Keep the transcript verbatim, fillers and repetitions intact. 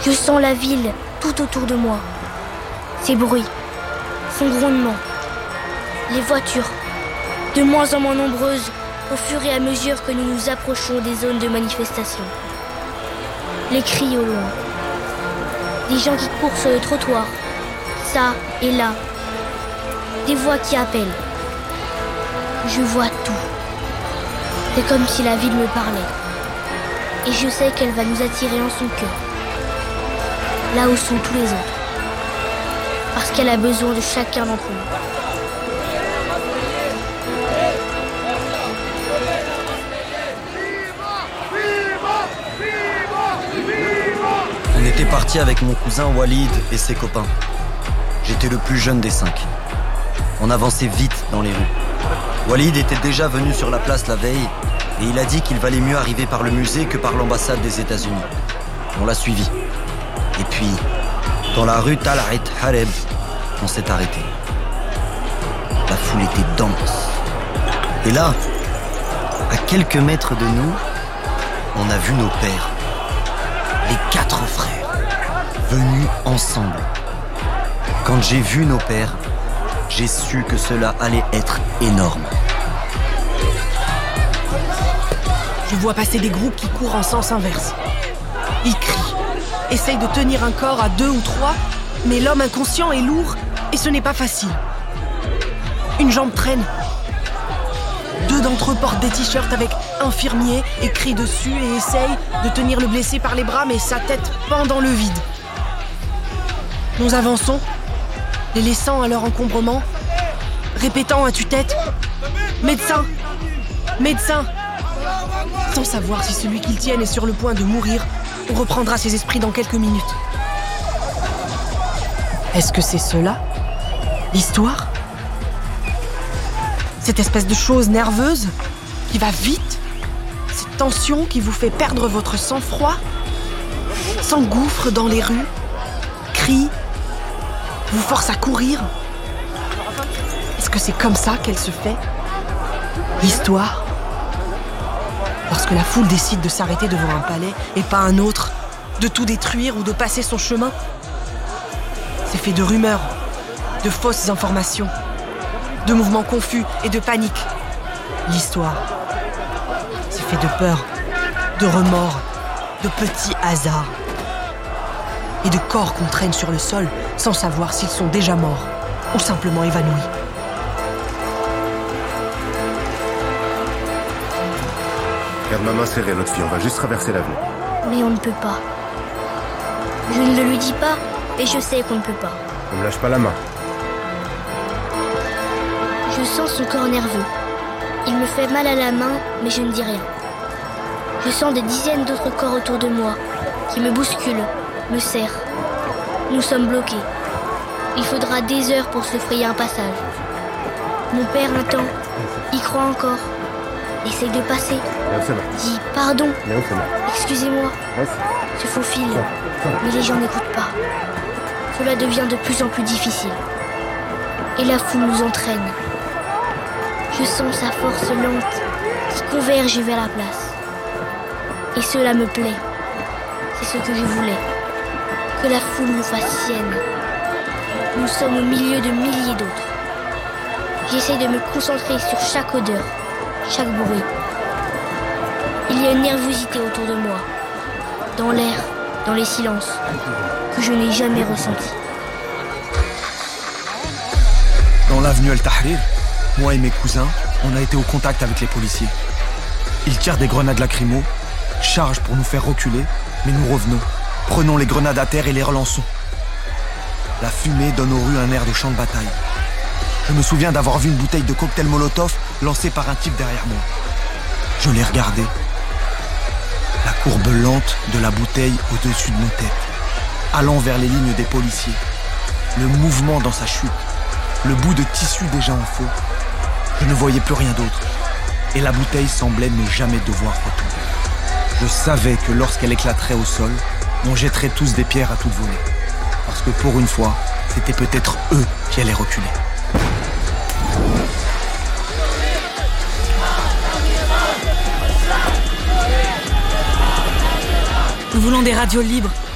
Je sens la ville tout autour de moi. Ses bruits, son grondement. Les voitures, de moins en moins nombreuses au fur et à mesure que nous nous approchons des zones de manifestation. Les cris au loin. Des gens qui courent sur le trottoir, ça et là. Des voix qui appellent. Je vois tout. C'est comme si la ville me parlait. Et je sais qu'elle va nous attirer en son cœur. Là où sont tous les autres. Parce qu'elle a besoin de chacun d'entre nous. On était parti avec mon cousin Walid et ses copains. J'étais le plus jeune des cinq. On avançait vite dans les rues. Walid était déjà venu sur la place la veille et il a dit qu'il valait mieux arriver par le musée que par l'ambassade des États-Unis. On l'a suivi. Et puis, dans la rue Tal'at Hareb, on s'est arrêté. La foule était dense. Et là, à quelques mètres de nous, on a vu nos pères. Les quatre frères, venus ensemble. Quand j'ai vu nos pères, j'ai su que cela allait être énorme. Je vois passer des groupes qui courent en sens inverse. Ils crient, essayent de tenir un corps à deux ou trois, mais l'homme inconscient est lourd et ce n'est pas facile. Une jambe traîne. Deux d'entre eux portent des t-shirts avec infirmier écrit dessus et essayent de tenir le blessé par les bras, mais sa tête pend dans le vide. Nous avançons, les laissant à leur encombrement, répétant à tue-tête « Médecin! Médecin !» sans savoir si celui qu'ils tiennent est sur le point de mourir ou reprendra ses esprits dans quelques minutes. Est-ce que c'est cela, l'histoire? Cette espèce de chose nerveuse qui va vite, cette tension qui vous fait perdre votre sang-froid, s'engouffre dans les rues, crie, vous force à courir. Est-ce que c'est comme ça qu'elle se fait, l'histoire? Lorsque la foule décide de s'arrêter devant un palais et pas un autre, de tout détruire ou de passer son chemin. C'est fait de rumeurs, de fausses informations, de mouvements confus et de panique. L'histoire, c'est fait de peur, de remords, de petits hasards et de corps qu'on traîne sur le sol sans savoir s'ils sont déjà morts ou simplement évanouis. Garde ma main serrée, notre fille, on va juste traverser l'avenue. Mais on ne peut pas. Je ne le lui dis pas, et je sais qu'on ne peut pas. On me lâche pas la main. Je sens son corps nerveux. Il me fait mal à la main, mais je ne dis rien. Je sens des dizaines d'autres corps autour de moi, qui me bousculent, me serrent. Nous sommes bloqués. Il faudra des heures pour se frayer un passage. Mon père entend, y croit encore. Essaye de passer. Dis pardon. Excusez-moi. Se faufile. Mais les gens n'écoutent pas. Cela devient de plus en plus difficile. Et la foule nous entraîne. Je sens sa force lente qui converge vers la place. Et cela me plaît. C'est ce que je voulais. Que la foule nous fasse sienne. Nous sommes au milieu de milliers d'autres. J'essaie de me concentrer sur chaque odeur, chaque bruit. Il y a une nervosité autour de moi, dans l'air, dans les silences, que je n'ai jamais ressenti. Dans l'avenue El-Tahrir, moi et mes cousins, on a été au contact avec les policiers. Ils tirent des grenades lacrymo, chargent pour nous faire reculer, mais nous revenons. Prenons les grenades à terre et les relançons. La fumée donne aux rues un air de champ de bataille. Je me souviens d'avoir vu une bouteille de cocktail Molotov lancée par un type derrière moi. Je l'ai regardée. La courbe lente de la bouteille au-dessus de nos têtes, allant vers les lignes des policiers. Le mouvement dans sa chute. Le bout de tissu déjà en feu. Je ne voyais plus rien d'autre. Et la bouteille semblait ne jamais devoir retomber. Je savais que lorsqu'elle éclaterait au sol, on jetterait tous des pierres à toute volée. Parce que pour une fois, c'était peut-être eux qui allaient reculer. Nous voulons des radios libres,